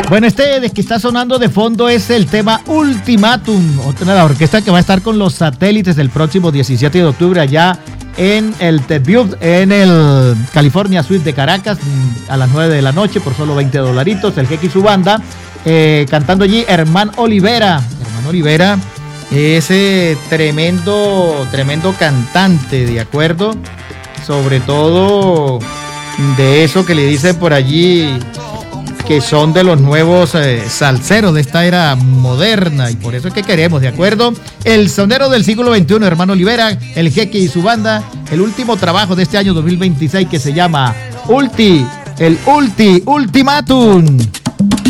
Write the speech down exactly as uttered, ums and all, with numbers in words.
Bueno, este de que está sonando de fondo es el tema Ultimátum, otra de la orquesta que va a estar con los Satélites el próximo diecisiete de octubre allá en el Debut, en el California Suite de Caracas, a las nueve de la noche por solo veinte dolaritos, el Jeque y su banda, eh, cantando allí Herman Olivera. Herman Olivera, ese tremendo, tremendo cantante, ¿de acuerdo? Sobre todo de eso que le dicen por allí, que son de los nuevos eh, salseros de esta era moderna, y por eso es que queremos, ¿de acuerdo? El sonero del siglo veintiuno, Herman Olivera, el Jeque y su banda, el último trabajo de este año dos mil veintiséis que se llama Ulti, el Ulti, Ultimátum.